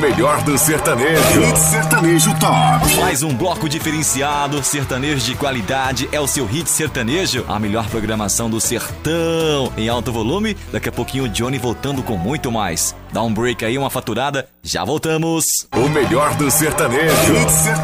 Melhor do sertanejo. Hit Sertanejo Top. Mais um bloco diferenciado, sertanejo de qualidade, é o seu Hit Sertanejo, a melhor programação do sertão em alto volume. Daqui a pouquinho o Johnny voltando com muito mais. Dá um break aí, uma faturada, já voltamos. O melhor do sertanejo. Hit Sertanejo.